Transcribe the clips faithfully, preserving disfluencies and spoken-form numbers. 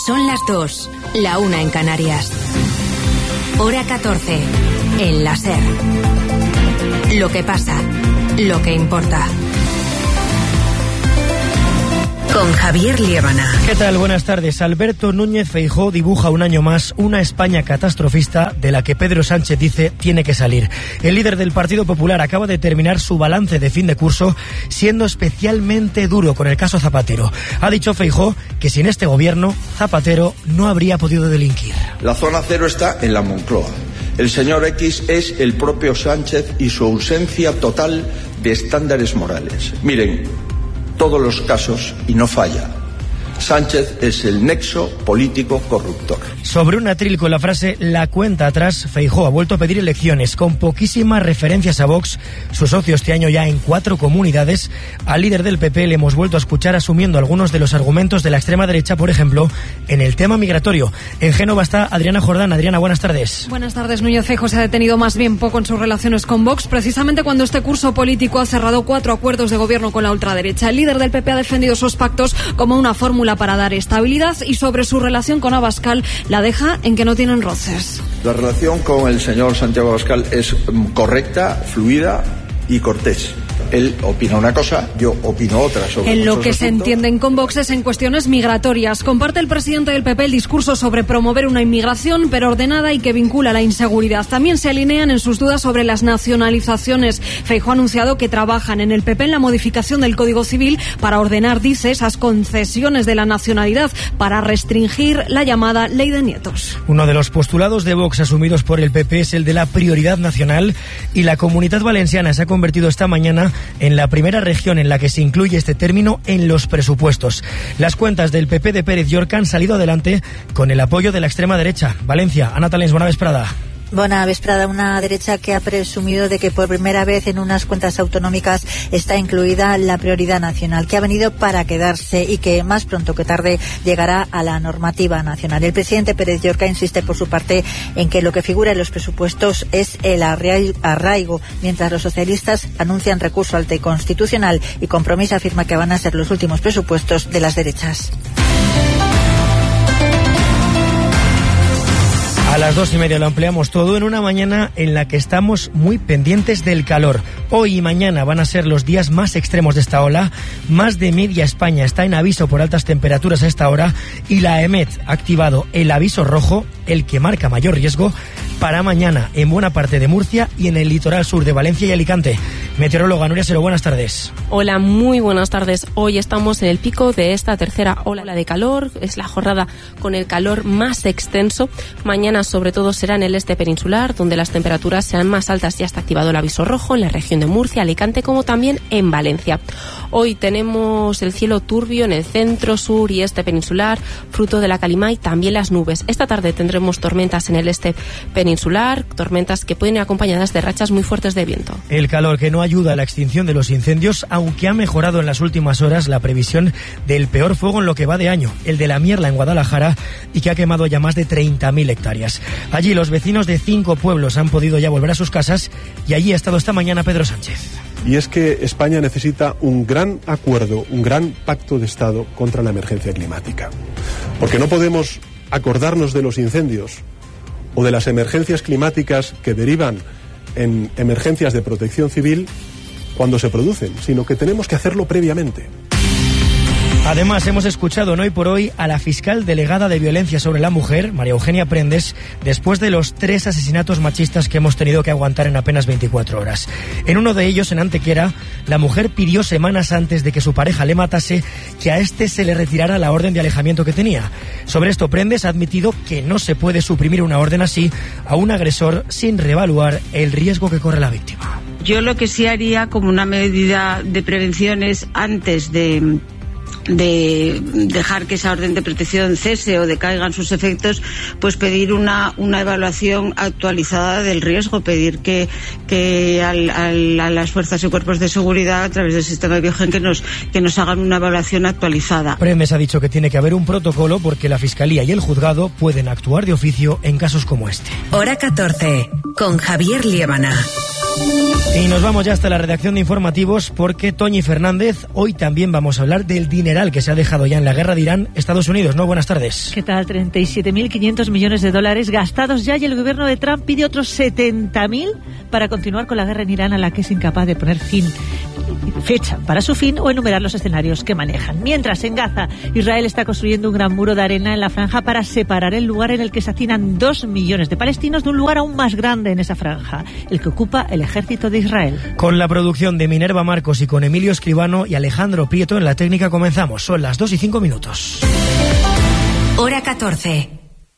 Son las dos, la una en Canarias. Hora catorce, en la SER. Lo que pasa, lo que importa. Con Javier Liébana. ¿Qué tal? Buenas tardes. Alberto Núñez Feijóo dibuja un año más una España catastrofista de la que Pedro Sánchez dice tiene que salir. El líder del Partido Popular acaba de terminar su balance de fin de curso siendo especialmente duro con el caso Zapatero. Ha dicho Feijóo que sin este gobierno Zapatero no habría podido delinquir. La zona cero está en la Moncloa. El señor X es el propio Sánchez y su ausencia total de estándares morales. Miren, todos los casos y no falla. Sánchez es el nexo político corruptor. Sobre un atril con la frase "la cuenta atrás", Feijóo ha vuelto a pedir elecciones con poquísimas referencias a Vox, su socio este año ya en cuatro comunidades. Al líder del P P le hemos vuelto a escuchar asumiendo algunos de los argumentos de la extrema derecha, por ejemplo, en el tema migratorio. En Génova está Adriana Jordán. Adriana, buenas tardes. Buenas tardes. Núñez Feijóo se ha detenido más bien poco en sus relaciones con Vox, precisamente cuando este curso político ha cerrado cuatro acuerdos de gobierno con la ultraderecha. El líder del P P ha defendido esos pactos como una fórmula para dar estabilidad y sobre su relación con Abascal la deja en que no tienen roces. La relación con el señor Santiago Abascal es correcta, fluida y cortés. Él opina una cosa, yo opino otra sobre En lo que asuntos. se entienden con Vox es en cuestiones migratorias. Comparte el presidente del P P el discurso sobre promover una inmigración pero ordenada y que vincula la inseguridad. También se alinean en sus dudas sobre las nacionalizaciones. Feijóo ha anunciado que trabajan en el P P en la modificación del Código Civil para ordenar, dice, esas concesiones de la nacionalidad para restringir la llamada ley de nietos. Uno de los postulados de Vox asumidos por el P P es el de la prioridad nacional y la Comunitat Valenciana se ha convertido esta mañana en la primera región en la que se incluye este término en los presupuestos. Las cuentas del P P de Pérez Llorca han salido adelante con el apoyo de la extrema derecha. Valencia, Ana Talens, buena vesprada. Buena vesprada. Una derecha que ha presumido de que por primera vez en unas cuentas autonómicas está incluida la prioridad nacional, que ha venido para quedarse y que más pronto que tarde llegará a la normativa nacional. El presidente Pérez Llorca insiste por su parte en que lo que figura en los presupuestos es el arraigo, mientras los socialistas anuncian recurso al Tribunal Constitucional y Compromís afirma que van a ser los últimos presupuestos de las derechas. A las dos y media lo ampliamos todo en una mañana en la que estamos muy pendientes del calor. Hoy y mañana van a ser los días más extremos de esta ola. Más de media España está en aviso por altas temperaturas a esta hora y la EMET ha activado el aviso rojo, el que marca mayor riesgo, para mañana en buena parte de Murcia y en el litoral sur de Valencia y Alicante. Meteoróloga Nuria Sero, buenas tardes. Hola, muy buenas tardes. Hoy estamos en el pico de esta tercera ola de calor. Es la jornada con el calor más extenso. Mañana sobre todo será en el este peninsular, donde las temperaturas serán más altas. Ya está activado el aviso rojo en la región de Murcia, Alicante, como también en Valencia. Hoy tenemos el cielo turbio en el centro, sur y este peninsular, fruto de la calima y también las nubes. Esta tarde tendremos tormentas en el este peninsular, tormentas que pueden ir acompañadas de rachas muy fuertes de viento. El calor que no ayuda a la extinción de los incendios, aunque ha mejorado en las últimas horas la previsión del peor fuego en lo que va de año, el de la Mierla en Guadalajara, y que ha quemado ya más de treinta mil hectáreas. Allí los vecinos de cinco pueblos han podido ya volver a sus casas y allí ha estado esta mañana Pedro Sánchez. Y es que España necesita un gran acuerdo, un gran pacto de Estado contra la emergencia climática. Porque no podemos acordarnos de los incendios o de las emergencias climáticas que derivan en emergencias de protección civil cuando se producen, sino que tenemos que hacerlo previamente. Además, hemos escuchado en Hoy por Hoy a la fiscal delegada de Violencia sobre la Mujer, María Eugenia Prendes, después de los tres asesinatos machistas que hemos tenido que aguantar en apenas veinticuatro horas. En uno de ellos, en Antequera, la mujer pidió semanas antes de que su pareja le matase que a este se le retirara la orden de alejamiento que tenía. Sobre esto, Prendes ha admitido que no se puede suprimir una orden así a un agresor sin reevaluar el riesgo que corre la víctima. Yo lo que sí haría como una medida de prevención es antes de... de dejar que esa orden de protección cese o decaigan sus efectos, pues pedir una, una evaluación actualizada del riesgo, pedir que, que al, al, a las fuerzas y cuerpos de seguridad a través del sistema Biogen que nos, que nos hagan una evaluación actualizada. Prendes ha dicho que tiene que haber un protocolo porque la Fiscalía y el Juzgado pueden actuar de oficio en casos como este. Hora catorce, con Javier Liébana. Y nos vamos ya hasta la redacción de informativos porque Toñi Fernández, hoy también vamos a hablar del dineral que se ha dejado ya en la guerra de Irán, Estados Unidos, ¿no? Buenas tardes. ¿Qué tal? treinta y siete mil quinientos millones de dólares gastados ya y el gobierno de Trump pide otros setenta mil para continuar con la guerra en Irán a la que es incapaz de poner fin, fecha para su fin o enumerar los escenarios que manejan. Mientras en Gaza, Israel está construyendo un gran muro de arena en la franja para separar el lugar en el que se hacinan dos millones de palestinos de un lugar aún más grande en esa franja, el que ocupa el ejército de Israel. Con la producción de Minerva Marcos y con Emilio Escribano y Alejandro Prieto en la técnica comenzamos. Son las dos y cinco minutos. Hora catorce.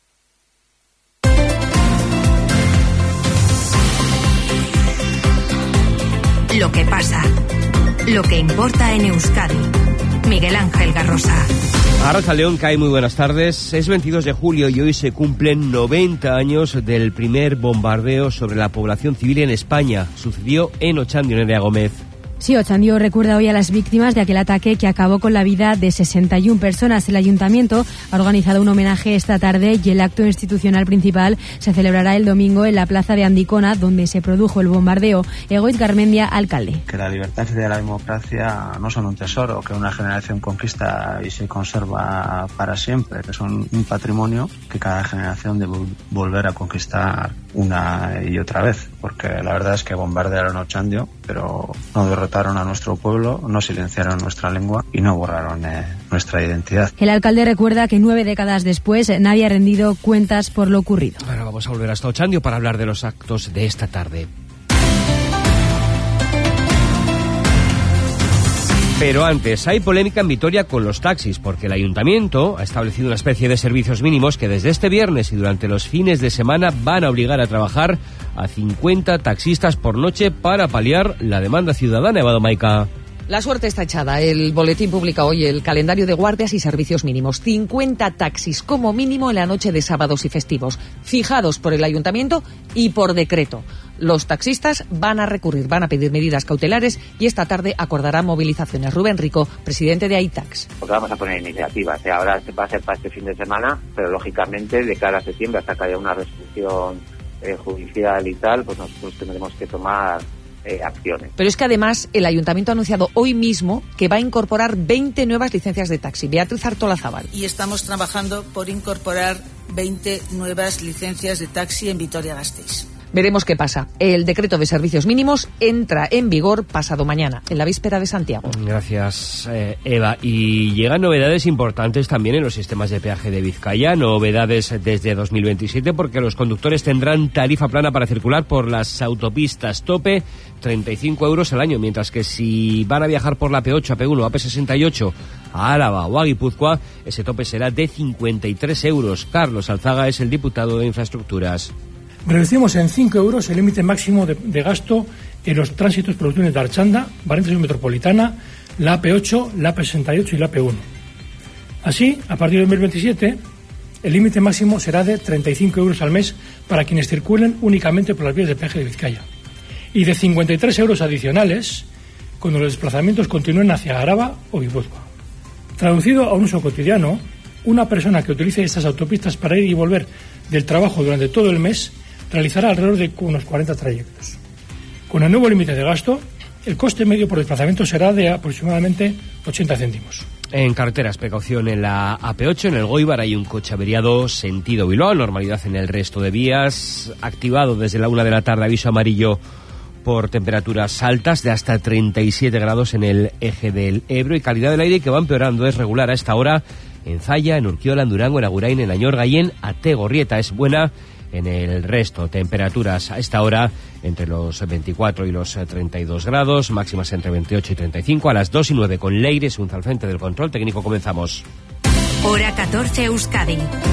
Lo que pasa. Lo que importa en Euskadi. Miguel Ángel Garrosa. Arrachaldeón, Kai, muy buenas tardes. Es veintidós de julio y hoy se cumplen noventa años del primer bombardeo sobre la población civil en España. Sucedió en Otxandio, Nerea Gómez. Sí, Otxandio recuerda hoy a las víctimas de aquel ataque que acabó con la vida de sesenta y una personas. El Ayuntamiento ha organizado un homenaje esta tarde y el acto institucional principal se celebrará el domingo en la plaza de Andicona, donde se produjo el bombardeo. Egoitz Garmendia, alcalde. Que la libertad y la democracia no son un tesoro que una generación conquista y se conserva para siempre, que son un patrimonio que cada generación debe volver a conquistar una y otra vez, porque la verdad es que bombardearon Otxandio, pero no derrotaron a nuestro pueblo, no silenciaron nuestra lengua y no borraron eh, nuestra identidad. El alcalde recuerda que nueve décadas después nadie ha rendido cuentas por lo ocurrido. Ahora vamos a volver hasta Otxandio para hablar de los actos de esta tarde. Pero antes, hay polémica en Vitoria con los taxis, porque el Ayuntamiento ha establecido una especie de servicios mínimos que desde este viernes y durante los fines de semana van a obligar a trabajar a cincuenta taxistas por noche para paliar la demanda ciudadana. Evado Maica. La suerte está echada. El boletín publica hoy el calendario de guardias y servicios mínimos. cincuenta taxis como mínimo en la noche de sábados y festivos, fijados por el Ayuntamiento y por decreto. Los taxistas van a recurrir, van a pedir medidas cautelares y esta tarde acordarán movilizaciones. Rubén Rico, presidente de AITAX. Porque vamos a poner iniciativas. ¿eh? Ahora va a ser para este fin de semana, pero lógicamente de cara a septiembre, hasta que haya una resolución eh, judicial y tal, pues nosotros tendremos que tomar eh, acciones. Pero es que además el Ayuntamiento ha anunciado hoy mismo que va a incorporar veinte nuevas licencias de taxi. Beatriz Artolazábal. Y estamos trabajando por incorporar veinte nuevas licencias de taxi en Vitoria-Gasteiz. Veremos qué pasa. El decreto de servicios mínimos entra en vigor pasado mañana, en la víspera de Santiago. Gracias, eh, Eva. Y llegan novedades importantes también en los sistemas de peaje de Vizcaya. Novedades desde dos mil veintisiete, porque los conductores tendrán tarifa plana para circular por las autopistas. Tope treinta y cinco euros al año, mientras que si van a viajar por la P ocho, A P uno, A P sesenta y ocho, a Álava o a Guipúzcoa, ese tope será de cincuenta y tres euros. Carlos Alzaga es el diputado de Infraestructuras. Reducimos en cinco euros el límite máximo de, de gasto en los tránsitos por los túneles de Archanda, Valencia Metropolitana, la A P ocho, la A P sesenta y ocho y la A P uno. Así, a partir de dos mil veintisiete, el límite máximo será de treinta y cinco euros al mes para quienes circulen únicamente por las vías de peaje de Vizcaya y de cincuenta y tres euros adicionales cuando los desplazamientos continúen hacia Araba o Guipúzcoa. Traducido a un uso cotidiano, una persona que utilice estas autopistas para ir y volver del trabajo durante todo el mes realizará alrededor de unos cuarenta trayectos. Con el nuevo límite de gasto, el coste medio por desplazamiento será de aproximadamente ochenta céntimos. En carreteras, precaución en la A P ocho, en el Goibar hay un coche averiado sentido Bilbao, normalidad en el resto de vías, activado desde la una de la tarde aviso amarillo por temperaturas altas de hasta treinta y siete grados en el eje del Ebro y calidad del aire que va empeorando, es regular a esta hora en Zalla, en Urquiola, en Durango, en Agurain, en Añorga y en Ategorrieta. Es buena en el resto. Temperaturas a esta hora entre los veinticuatro y los treinta y dos grados, máximas entre veintiocho y treinta y cinco. A las dos y nueve con Leires, un al frente del control técnico, comenzamos. Hora catorce Euskadi.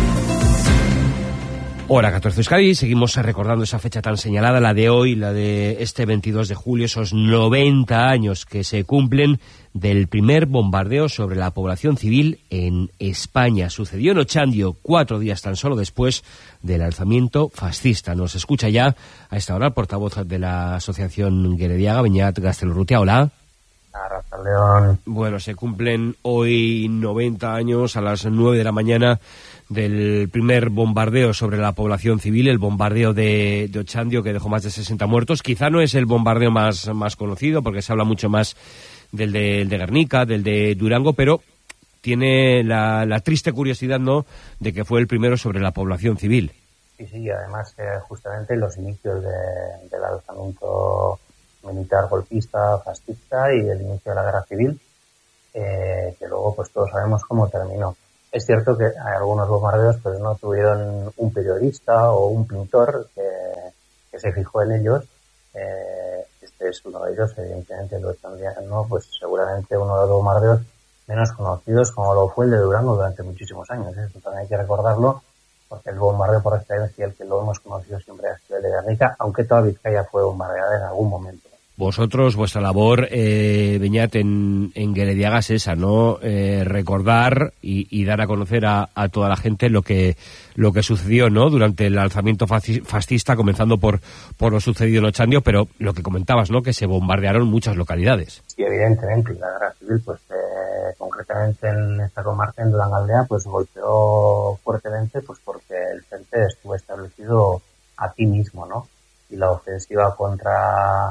Hora catorce Euskadi, seguimos recordando esa fecha tan señalada, la de hoy, la de este veintidós de julio, esos noventa años que se cumplen del primer bombardeo sobre la población civil en España. Sucedió en Otxandio, cuatro días tan solo después del alzamiento fascista. Nos escucha ya a esta hora el portavoz de la asociación Gerediaga, Beñat Gaztelurrutia. Hola. Arratsaldeon. Bueno, se cumplen hoy noventa años a las nueve de la mañana del primer bombardeo sobre la población civil, el bombardeo de, de Otxandio, que dejó más de sesenta muertos. Quizá no es el bombardeo más, más conocido, porque se habla mucho más del de, el de Guernica, del de Durango, pero tiene la, la triste curiosidad, ¿no?, de que fue el primero sobre la población civil. Sí, sí, además eh, justamente los inicios de, del alzamiento militar golpista, fascista y el inicio de la guerra civil, eh, que luego pues todos sabemos cómo terminó. Es cierto que algunos bombardeos pues no tuvieron un periodista o un pintor que, que se fijó en ellos. Eh, este es uno de ellos, evidentemente lo tendría, no, pues seguramente uno de los bombardeos menos conocidos, como lo fue el de Durango durante muchísimos años. Eso también hay que recordarlo, porque el bombardeo por excelencia, el que lo hemos conocido siempre ha sido el de Guernica, aunque toda Vizcaya fue bombardeada en algún momento. Vosotros, vuestra labor, eh, Beñat, en, en Gerediaga es esa, ¿no? Eh, recordar y, y dar a conocer a, a toda la gente lo que lo que sucedió, ¿no?, durante el alzamiento fascista, comenzando por por lo sucedido en Otxandio, pero lo que comentabas, ¿no?, que se bombardearon muchas localidades. Sí, evidentemente, la guerra civil, pues eh, concretamente en esta comarca, en Durangaldea, pues golpeó fuertemente, pues porque el frente estuvo establecido aquí mismo, ¿no? Y la ofensiva contra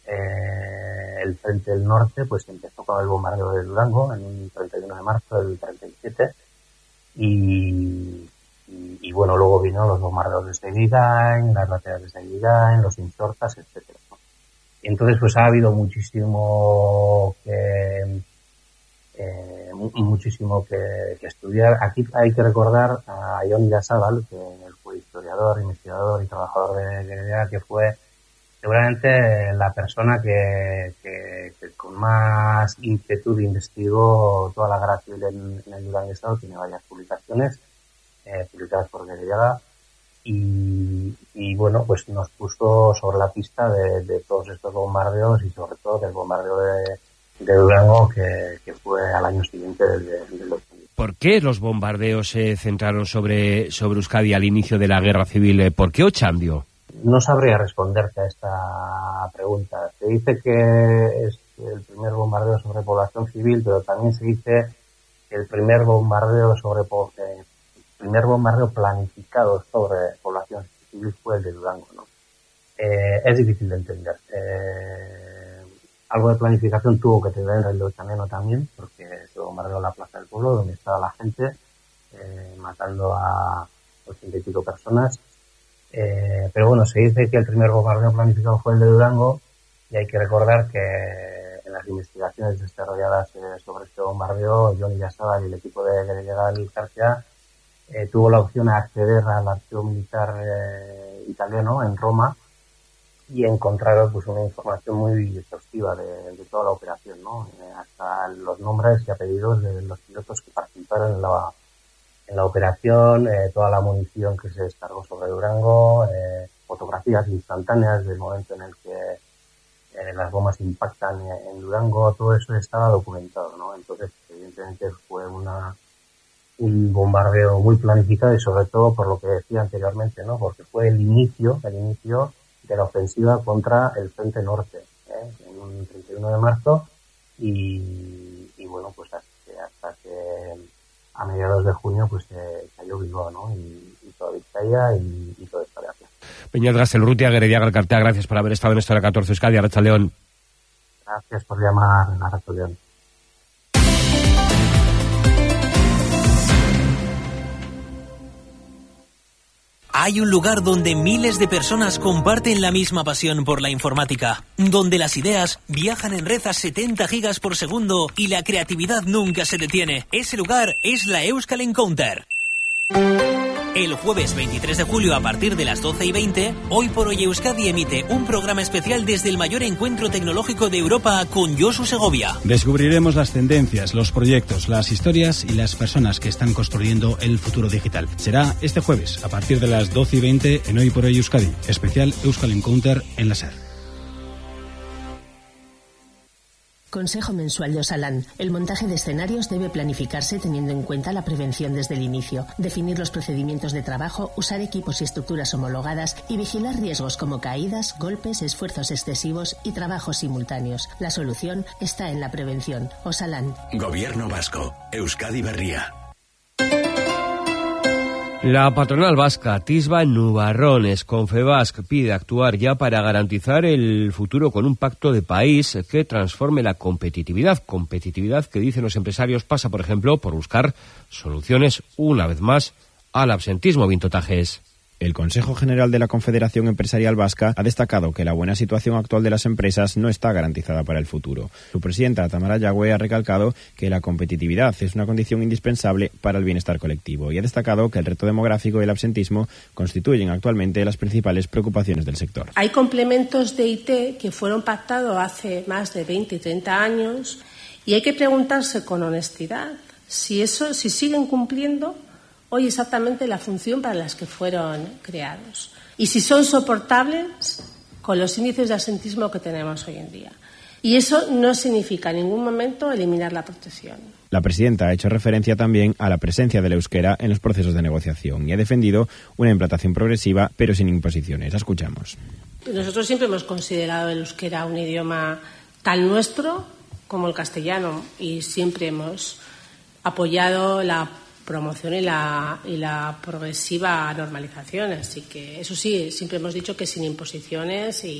Eh, el frente del norte pues empezó con el bombardeo de Durango en un treinta y uno de marzo del treinta y siete y, y, y bueno, luego vino los bombardeos de Seguigain, las baterías de Seguigain, los Insortas, etcétera, ¿no? Y entonces pues ha habido muchísimo que eh, muchísimo que, que estudiar. Aquí hay que recordar a Jon Irazabal, que fue historiador, investigador y trabajador de Gerediaga, que fue seguramente la persona que, que, que con más inquietud investigó toda la guerra civil en, en el Durango Estado. Tiene varias publicaciones eh, publicadas por Gerediaga y, y bueno, pues nos puso sobre la pista de, de todos estos bombardeos y sobre todo del bombardeo de, de Durango que, que fue al año siguiente del, del Otxandio. ¿Por qué los bombardeos se centraron sobre, sobre Euskadi al inicio de la guerra civil? ¿Por qué Otxandio? No sabría responderte a esta pregunta. Se dice que es el primer bombardeo sobre población civil, pero también se dice que el primer bombardeo sobre eh, el primer bombardeo planificado sobre población civil fue el de Durango, ¿no? Eh, es difícil de entender. Eh, algo de planificación tuvo que tener el de Otxandio también, porque se bombardeó la Plaza del Pueblo, donde estaba la gente, eh, matando a ochenta y pico personas. Eh, pero bueno, se dice que el primer bombardeo planificado fue el de Durango y hay que recordar que en las investigaciones desarrolladas eh, sobre este bombardeo, Jon Irazabal y el equipo de Gerediaga del Cartea eh, tuvo la opción de acceder al archivo militar eh, italiano en Roma y encontraron pues una información muy exhaustiva de, de toda la operación, ¿no? Eh, hasta los nombres y apellidos de los pilotos que participaron en la en la operación, eh, toda la munición que se descargó sobre Durango, eh, fotografías instantáneas del momento en el que eh, las bombas impactan en, en Durango, todo eso estaba documentado, ¿no? Entonces, evidentemente fue una un bombardeo muy planificado y sobre todo por lo que decía anteriormente, ¿no? Porque fue el inicio, el inicio de la ofensiva contra el frente norte, ¿eh? En un treinta y uno de marzo y, y bueno, pues hasta que, hasta que a mediados de junio pues eh, cayó Bilbao, ¿no? Y, y toda Vizcaya y, y toda esta área. Beñat Gaztelurrutia, Gerediaga del Cartea, gracias por haber estado en Historia catorce Euskadi. Arratsaldeon. Gracias por llamar, Arratsaldeon. Hay un lugar donde miles de personas comparten la misma pasión por la informática, donde las ideas viajan en red a setenta gigas por segundo y la creatividad nunca se detiene. Ese lugar es la Euskal Encounter. El jueves veintitrés de julio a partir de las doce y veinte, Hoy por Hoy Euskadi emite un programa especial desde el mayor encuentro tecnológico de Europa con Josu Segovia. Descubriremos las tendencias, los proyectos, las historias y las personas que están construyendo el futuro digital. Será este jueves a partir de las doce y veinte en Hoy por Hoy Euskadi, especial Euskal Encounter en la SER. Consejo Mensual de Osalan. El montaje de escenarios debe planificarse teniendo en cuenta la prevención desde el inicio, definir los procedimientos de trabajo, usar equipos y estructuras homologadas y vigilar riesgos como caídas, golpes, esfuerzos excesivos y trabajos simultáneos. La solución está en la prevención. Osalan. Gobierno vasco. Euskadi Berria. La patronal vasca Tisba Nubarrones Confebask pide actuar ya para garantizar el futuro con un pacto de país que transforme la competitividad. Competitividad que, dicen los empresarios, pasa, por ejemplo, por buscar soluciones, una vez más, al absentismo. Vinto Tajes. El Consejo General de la Confederación Empresarial Vasca ha destacado que la buena situación actual de las empresas no está garantizada para el futuro. Su presidenta, Tamara Yagüe, ha recalcado que la competitividad es una condición indispensable para el bienestar colectivo y ha destacado que el reto demográfico y el absentismo constituyen actualmente las principales preocupaciones del sector. Hay complementos de I T que fueron pactados hace más de veinte y treinta años y hay que preguntarse con honestidad si eso, si siguen cumpliendo hoy exactamente la función para las que fueron creados y si son soportables con los índices de absentismo que tenemos hoy en día. Y eso no significa en ningún momento eliminar la protección. La presidenta ha hecho referencia también a la presencia del euskera en los procesos de negociación y ha defendido una implantación progresiva pero sin imposiciones. Escuchamos. Nosotros siempre hemos considerado el euskera un idioma tan nuestro como el castellano y siempre hemos apoyado la promoción y la, y la progresiva normalización. Así que, eso sí, siempre hemos dicho que sin imposiciones y,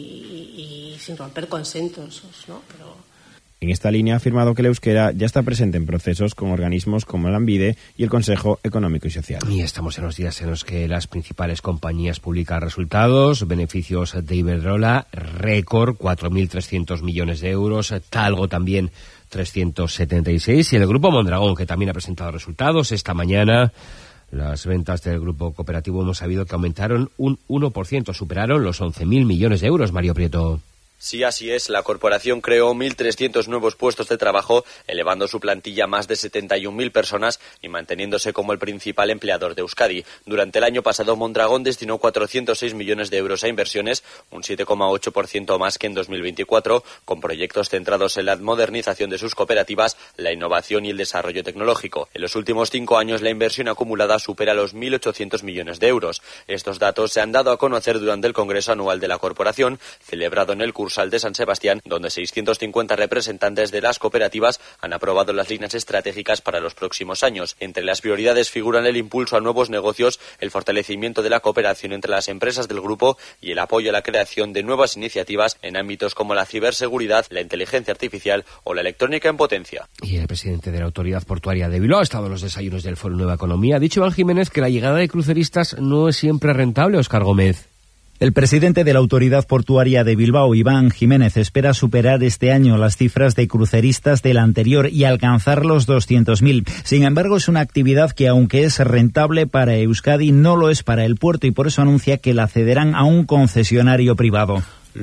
y, y sin romper consensos, ¿no? Pero... En esta línea ha afirmado que el euskera ya está presente en procesos con organismos como la Lanbide y el Consejo Económico y Social. Y estamos en los días en los que las principales compañías publican resultados, beneficios de Iberdrola, récord, cuatro mil trescientos millones de euros, Talgo también trescientos setenta y seis, y el Grupo Mondragón, que también ha presentado resultados esta mañana. Las ventas del Grupo Cooperativo hemos sabido que aumentaron un uno por ciento, superaron los once mil millones de euros, Mario Prieto. Sí, así es. La corporación creó mil trescientos nuevos puestos de trabajo, elevando su plantilla a más de setenta y un mil personas y manteniéndose como el principal empleador de Euskadi. Durante el año pasado, Mondragón destinó cuatrocientos seis millones de euros a inversiones, un siete coma ocho por ciento más que en dos mil veinticuatro, con proyectos centrados en la modernización de sus cooperativas, la innovación y el desarrollo tecnológico. En los últimos cinco años, la inversión acumulada supera los mil ochocientos millones de euros. Estos datos se han dado a conocer durante el Congreso Anual de la Corporación, celebrado en el curso de San Sebastián, donde seiscientos cincuenta representantes de las cooperativas han aprobado las líneas estratégicas para los próximos años. Entre las prioridades figuran el impulso a nuevos negocios, el fortalecimiento de la cooperación entre las empresas del grupo y el apoyo a la creación de nuevas iniciativas en ámbitos como la ciberseguridad, la inteligencia artificial o la electrónica en potencia. Y el presidente de la Autoridad Portuaria de Bilbao ha estado en los desayunos del Foro Nueva Economía. Ha dicho Iván Jiménez que la llegada de cruceristas no es siempre rentable. Óscar Gómez. El presidente de la Autoridad Portuaria de Bilbao, Iván Jiménez, espera superar este año las cifras de cruceristas del anterior y alcanzar los doscientos mil. Sin embargo, es una actividad que, aunque es rentable para Euskadi, no lo es para el puerto y por eso anuncia que la cederán a un concesionario privado.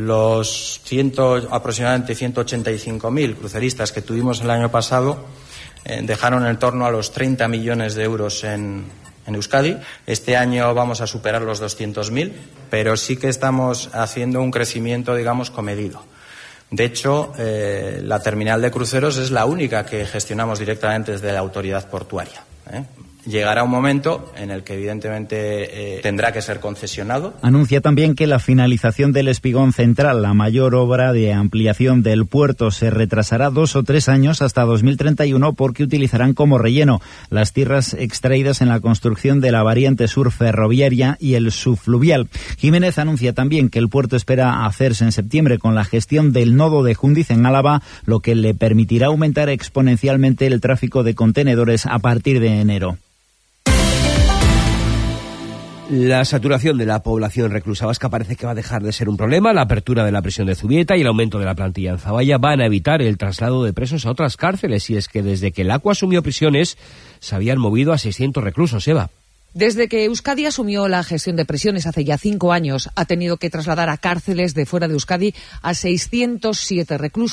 Los ciento, aproximadamente ciento ochenta y cinco mil cruceristas que tuvimos el año pasado eh, dejaron en torno a los treinta millones de euros en en Euskadi. Este año vamos a superar los doscientos mil, pero sí que estamos haciendo un crecimiento, digamos, comedido. De hecho, eh, la terminal de cruceros es la única que gestionamos directamente desde la autoridad portuaria, ¿eh? Llegará un momento en el que evidentemente eh, tendrá que ser concesionado. Anuncia también que la finalización del espigón central, la mayor obra de ampliación del puerto, se retrasará dos o tres años hasta dos mil treinta y uno porque utilizarán como relleno las tierras extraídas en la construcción de la variante sur ferroviaria y el subfluvial. Jiménez anuncia también que el puerto espera hacerse en septiembre con la gestión del nodo de Jundiz en Álava, lo que le permitirá aumentar exponencialmente el tráfico de contenedores a partir de enero. La saturación de la población reclusa vasca parece que va a dejar de ser un problema. La apertura de la prisión de Zubieta y el aumento de la plantilla en Zaballa van a evitar el traslado de presos a otras cárceles. Y es que desde que el ACUA asumió prisiones se habían movido a seiscientos reclusos, Eva. Desde que Euskadi asumió la gestión de prisiones hace ya cinco años, ha tenido que trasladar a cárceles de fuera de Euskadi a seiscientos siete reclusos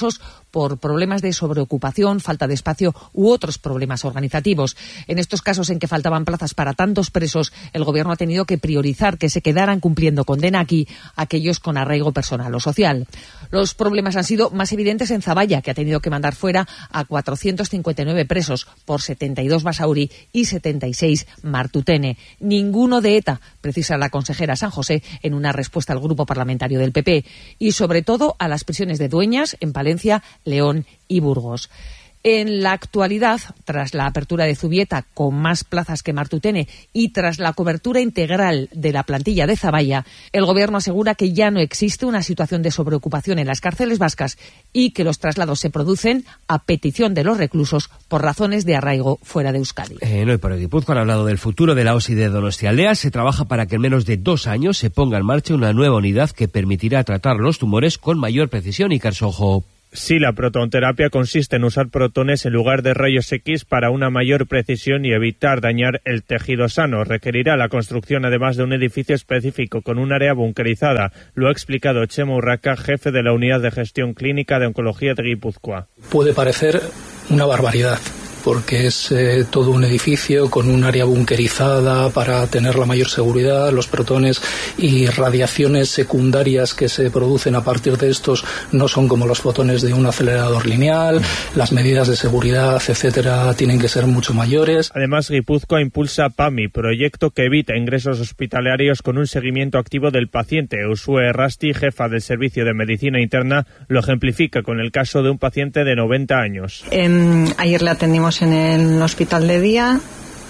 por problemas de sobreocupación, falta de espacio u otros problemas organizativos. En estos casos en que faltaban plazas para tantos presos, el Gobierno ha tenido que priorizar que se quedaran cumpliendo condena aquí aquellos con arraigo personal o social. Los problemas han sido más evidentes en Zaballa, que ha tenido que mandar fuera a cuatrocientos cincuenta y nueve presos por setenta y dos Basauri y setenta y seis Martutene. Ninguno de ETA, precisa la consejera San José en una respuesta al grupo parlamentario del P P. Y sobre todo a las prisiones de Dueñas, en Palencia, León y Burgos. En la actualidad, tras la apertura de Zubieta con más plazas que Martutene y tras la cobertura integral de la plantilla de Zaballa, el Gobierno asegura que ya no existe una situación de sobreocupación en las cárceles vascas y que los traslados se producen a petición de los reclusos por razones de arraigo fuera de Euskadi. Eh, no, y por Guipúzcoa han hablado del futuro de la O S I de Donostialdea. Se trabaja para que en menos de dos años se ponga en marcha una nueva unidad que permitirá tratar los tumores con mayor precisión. Y Carsojo. Sí, la protonterapia consiste en usar protones en lugar de rayos X para una mayor precisión y evitar dañar el tejido sano. Requerirá la construcción además de un edificio específico con un área bunkerizada. Lo ha explicado Chema Urraca, jefe de la Unidad de Gestión Clínica de Oncología de Guipúzcoa. Puede parecer una barbaridad, porque es eh, todo un edificio con un área bunkerizada para tener la mayor seguridad. Los protones y radiaciones secundarias que se producen a partir de estos no son como los fotones de un acelerador lineal. Las medidas de seguridad, etcétera, tienen que ser mucho mayores. Además, Guipúzcoa impulsa PAMI, proyecto que evita ingresos hospitalarios con un seguimiento activo del paciente. Usue Rasti, jefa del Servicio de Medicina Interna, lo ejemplifica con el caso de un paciente de noventa años. Eh, ayer le atendimos en el hospital de día,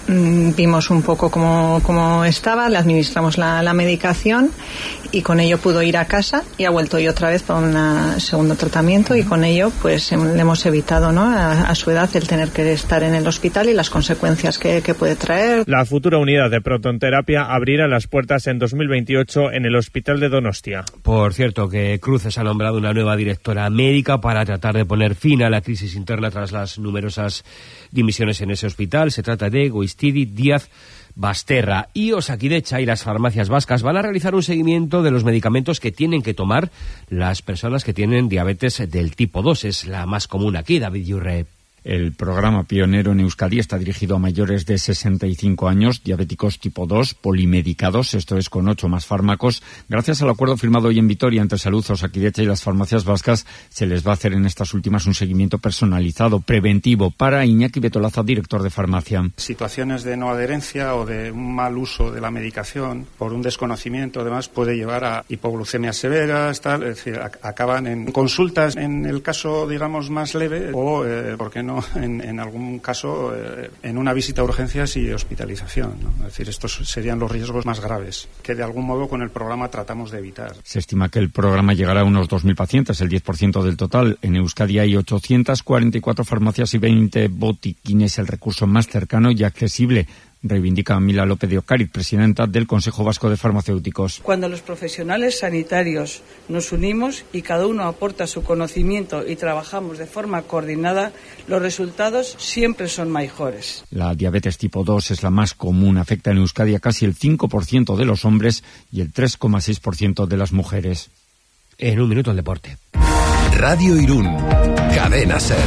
vimos un poco cómo, cómo estaba, le administramos la, la medicación y con ello pudo ir a casa y ha vuelto hoy otra vez para un segundo tratamiento y con ello pues le hemos evitado, ¿no?, a, a su edad el tener que estar en el hospital y las consecuencias que, que puede traer. La futura unidad de protonterapia abrirá las puertas en dos mil veintiocho en el Hospital de Donostia. Por cierto, que Cruces ha nombrado una nueva directora médica para tratar de poner fin a la crisis interna tras las numerosas dimisiones en ese hospital. Se trata de Goistidi Díaz Basterra. Y Osakidecha y las farmacias vascas van a realizar un seguimiento de los medicamentos que tienen que tomar las personas que tienen diabetes del tipo dos. Es la más común aquí, David Yurre. El programa pionero en Euskadi está dirigido a mayores de sesenta y cinco años, diabéticos tipo dos, polimedicados, esto es con ocho más fármacos. Gracias al acuerdo firmado hoy en Vitoria entre Salud, Osakidecha y las farmacias vascas, se les va a hacer en estas últimas un seguimiento personalizado, preventivo, para Iñaki Betolaza, director de farmacia. Situaciones de no adherencia o de un mal uso de la medicación por un desconocimiento, además, puede llevar a hipoglucemias severas, tal, es decir, acaban en consultas en el caso, digamos, más leve o, eh, ¿por qué no?, En, en algún caso eh, en una visita a urgencias y hospitalización, ¿no? Es decir, estos serían los riesgos más graves que de algún modo con el programa tratamos de evitar. Se estima que el programa llegará a unos dos mil pacientes, el diez por ciento del total. En Euskadi hay ochocientas cuarenta y cuatro farmacias y veinte botiquines, el recurso más cercano y accesible, reivindica Mila López de Ocariz, presidenta del Consejo Vasco de Farmacéuticos. Cuando los profesionales sanitarios nos unimos y cada uno aporta su conocimiento y trabajamos de forma coordinada, los resultados siempre son mejores. La diabetes tipo dos es la más común, afecta en Euskadi a casi el cinco por ciento de los hombres y el tres coma seis por ciento de las mujeres. En un minuto el deporte. Radio Irún, Cadena Ser.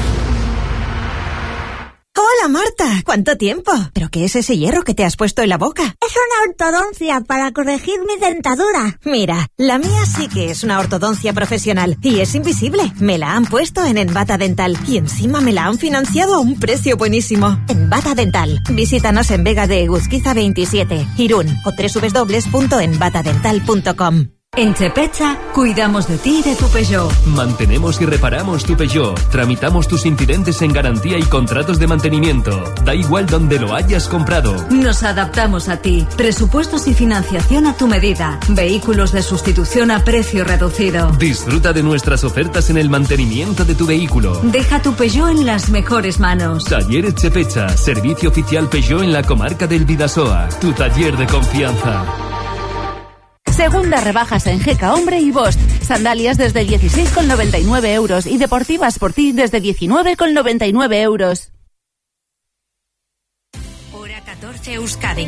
Hola Marta, ¿cuánto tiempo? ¿Pero qué es ese hierro que te has puesto en la boca? Es una ortodoncia para corregir mi dentadura. Mira, la mía sí que es una ortodoncia profesional y es invisible. Me la han puesto en Envata Dental y encima me la han financiado a un precio buenísimo. Envata Dental. Visítanos en Vega de Eguzquiza veintisiete, Irún o doble u doble u doble u punto envata dental punto com. En Chepecha cuidamos de ti y de tu Peugeot. Mantenemos y reparamos tu Peugeot. Tramitamos tus incidentes en garantía y contratos de mantenimiento. Da igual donde lo hayas comprado. Nos adaptamos a ti. Presupuestos y financiación a tu medida. Vehículos de sustitución a precio reducido. Disfruta de nuestras ofertas en el mantenimiento de tu vehículo. Deja tu Peugeot en las mejores manos. Talleres Chepecha. Servicio oficial Peugeot en la comarca del Bidasoa. Tu taller de confianza. Segundas rebajas en Jeca Hombre y Bosch. Sandalias desde dieciséis con noventa y nueve euros y deportivas por ti desde diecinueve con noventa y nueve euros. Hora catorce Euskadi.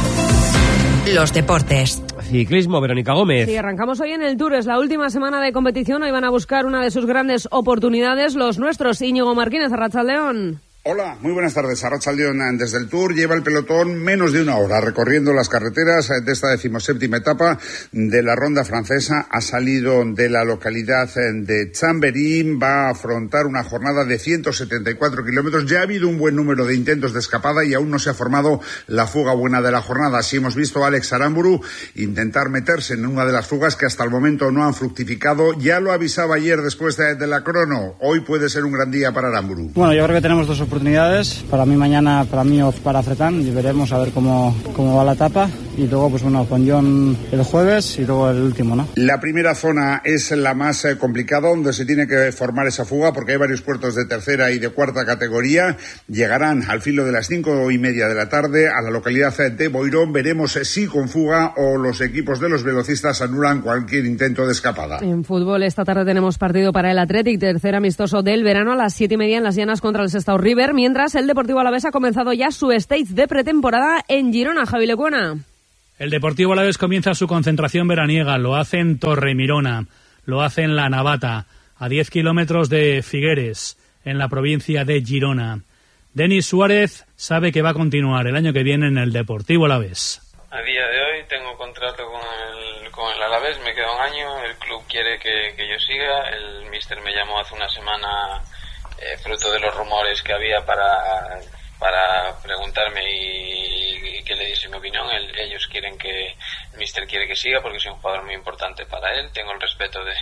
Los deportes. Ciclismo, Verónica Gómez. Sí, arrancamos hoy en el Tour. Es la última semana de competición. Hoy van a buscar una de sus grandes oportunidades los nuestros. Íñigo Martínez, Arratsaldeón. Hola, muy buenas tardes. Arratsaldeón. Desde el Tour lleva el pelotón menos de una hora recorriendo las carreteras de esta decimoséptima etapa de la ronda francesa. Ha salido de la localidad de Chambéry, va a afrontar una jornada de ciento setenta y cuatro kilómetros. Ya ha habido un buen número de intentos de escapada y aún no se ha formado la fuga buena de la jornada. Así hemos visto a Alex Aramburu intentar meterse en una de las fugas que hasta el momento no han fructificado. Ya lo avisaba ayer después de, de la crono. Hoy puede ser un gran día para Aramburu. Bueno, yo creo que tenemos dos oportunidades. oportunidades, para mí mañana, para mí o para Fretán, y veremos a ver cómo, cómo va la etapa, y luego pues bueno, con John el jueves y luego el último, ¿no? La primera zona es la más eh, complicada, donde se tiene que formar esa fuga, porque hay varios puertos de tercera y de cuarta categoría. Llegarán al filo de las cinco y media de la tarde a la localidad de Boirón. Veremos eh, si con fuga o los equipos de los velocistas anulan cualquier intento de escapada. En fútbol, esta tarde tenemos partido para el Athletic, tercer amistoso del verano, a las siete y media en Las Llanas contra el Sestao River, mientras el Deportivo Alavés ha comenzado ya su stage de pretemporada en Girona. Javi Lecuona. El Deportivo Alavés comienza su concentración veraniega, lo hace en Torremirona, lo hace en La Navata, a diez kilómetros de Figueres, en la provincia de Girona. Denis Suárez sabe que va a continuar el año que viene en el Deportivo Alavés. A día de hoy tengo contrato con el, con el Alavés, me queda un año, el club quiere que, que yo siga, el míster me llamó hace una semana, eh, fruto de los rumores que había para, para preguntarme y, y que le diese mi opinión. El, ellos quieren que, el míster quiere que siga porque soy un jugador muy importante para él, tengo el respeto de,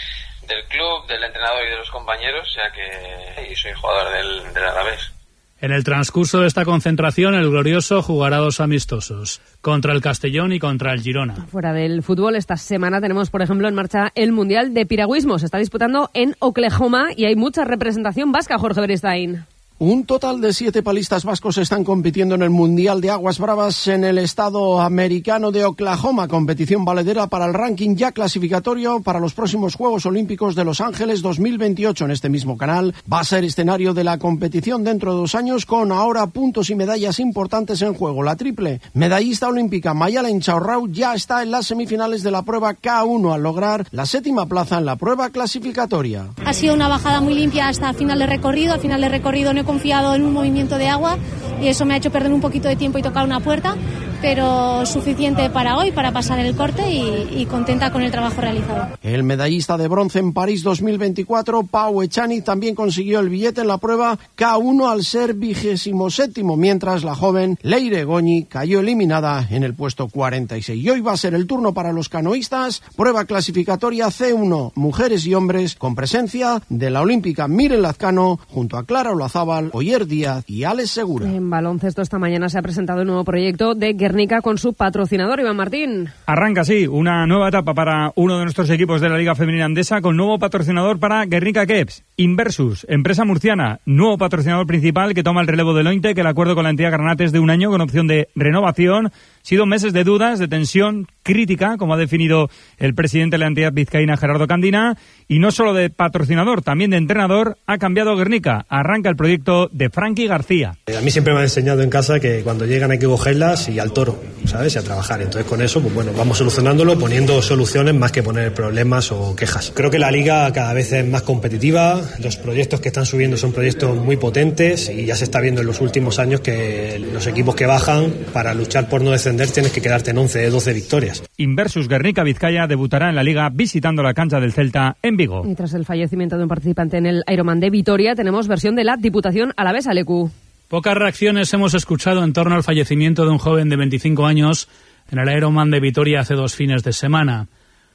del club, del entrenador y de los compañeros, o sea que y soy jugador del, del Alavés. En el transcurso de esta concentración, el Glorioso jugará dos amistosos, contra el Castellón y contra el Girona. Fuera del fútbol, esta semana tenemos, por ejemplo, en marcha el Mundial de Piragüismo. Se está disputando en Oklahoma y hay mucha representación vasca, Jorge Beristain. Un total de siete palistas vascos están compitiendo en el Mundial de Aguas Bravas en el estado americano de Oklahoma, competición valedera para el ranking ya clasificatorio para los próximos Juegos Olímpicos de Los Ángeles dos mil veintiocho. En este mismo canal va a ser escenario de la competición dentro de dos años, con ahora puntos y medallas importantes en juego. La triple medallista olímpica Mayalen Chaurrau ya está en las semifinales de la prueba K uno al lograr la séptima plaza en la prueba clasificatoria. Ha sido una bajada muy limpia hasta el final de recorrido. Al final de recorrido no he confiado en un movimiento de agua y eso me ha hecho perder un poquito de tiempo y tocar una puerta, pero suficiente para hoy, para pasar el corte y, y contenta con el trabajo realizado. El medallista de bronce en París dos mil veinticuatro, Pau Echani, también consiguió el billete en la prueba K uno al ser vigésimo séptimo, mientras la joven Leire Goñi cayó eliminada en el puesto cuarenta y seis. Y hoy va a ser el turno para los canoístas, prueba clasificatoria C uno, mujeres y hombres, con presencia de la olímpica Miren Lazcano junto a Clara Olazábal, Oyer Díaz y Alex Segura. En baloncesto, esta mañana se ha presentado un nuevo proyecto de Guernica con su patrocinador, Iván Martín. Arranca, sí, una nueva etapa para uno de nuestros equipos de la Liga Femenina Andesa, con nuevo patrocinador para Guernica Keps. Inversus, empresa murciana, nuevo patrocinador principal que toma el relevo del Ointe, que el acuerdo con la entidad Granate es de un año con opción de renovación. Sido meses de dudas, de tensión crítica, como ha definido el presidente de la entidad vizcaína, Gerardo Candina, y no solo de patrocinador, también de entrenador, ha cambiado Guernica. Arranca el proyecto de Frankie García. A mí siempre me han enseñado en casa que cuando llegan hay que cogerlas y al toro, ¿sabes? Y a trabajar. Entonces con eso, pues bueno, vamos solucionándolo, poniendo soluciones más que poner problemas o quejas. Creo que la liga cada vez es más competitiva, los proyectos que están subiendo son proyectos muy potentes y ya se está viendo en los últimos años que los equipos que bajan, para luchar por no descender, tienes que quedarte en once, doce victorias. Inversus Guernica Vizcaya debutará en la liga visitando la cancha del Celta en Vigo. Y tras el fallecimiento de un participante en el Ironman de Vitoria, tenemos versión de la Diputación Alavesa, Lecu. Pocas reacciones hemos escuchado en torno al fallecimiento de un joven de veinticinco años en el Ironman de Vitoria hace dos fines de semana.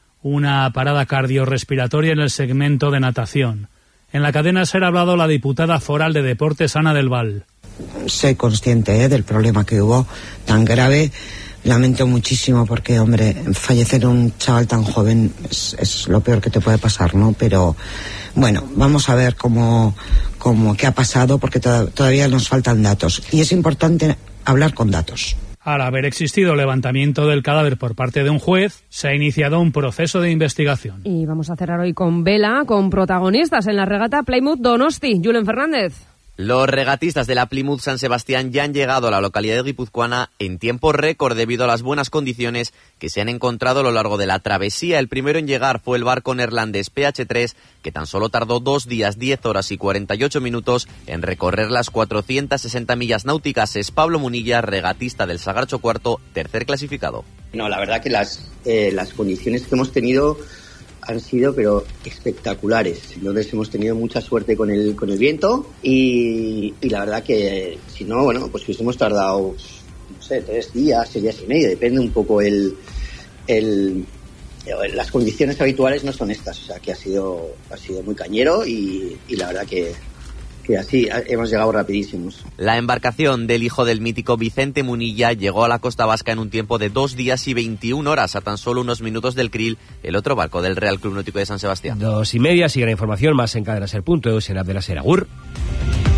Una parada cardiorrespiratoria en el segmento de natación. En la cadena SER ha hablado la diputada foral de Deportes, Ana del Val. Soy consciente ¿eh? del problema que hubo tan grave. Lamento muchísimo porque, hombre, fallecer un chaval tan joven es, es lo peor que te puede pasar, ¿no? Pero, bueno, vamos a ver cómo, cómo qué ha pasado, porque to- todavía nos faltan datos. Y es importante hablar con datos. Al haber existido levantamiento del cadáver por parte de un juez, se ha iniciado un proceso de investigación. Y vamos a cerrar hoy con vela, con protagonistas en la regata Plymouth Donosti. Julen Fernández. Los regatistas de la Plymouth San Sebastián ya han llegado a la localidad guipuzcoana en tiempo récord debido a las buenas condiciones que se han encontrado a lo largo de la travesía. El primero en llegar fue el barco neerlandés P H tres, que tan solo tardó dos días, diez horas y cuarenta y ocho minutos en recorrer las cuatrocientas sesenta millas náuticas. Es Pablo Munilla, regatista del Sagarcho Cuarto, tercer clasificado. No, la verdad que las, eh, las condiciones que hemos tenido han sido pero espectaculares. Entonces hemos tenido mucha suerte con el con el viento y, y la verdad que si no, bueno, pues hubiésemos tardado, no sé, tres días, seis días y medio, depende un poco el, el las condiciones habituales no son estas, o sea que ha sido ha sido muy cañero y, y la verdad que que así hemos llegado rapidísimos. La embarcación del hijo del mítico Vicente Munilla llegó a la costa vasca en un tiempo de dos días y veintiuna horas, a tan solo unos minutos del Krill, el otro barco del Real Club Náutico de San Sebastián. Dos y media, sigue la información más en cadena ser punto eus, en app de la SER. Agur.